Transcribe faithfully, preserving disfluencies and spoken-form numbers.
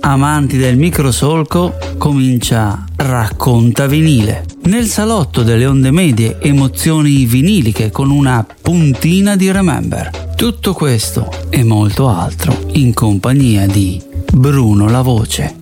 amanti del microsolco, comincia Racconta Vinile. Nel salotto delle onde medie, emozioni viniliche con una puntina di Remember. Tutto questo e molto altro in compagnia di Bruno La Voce.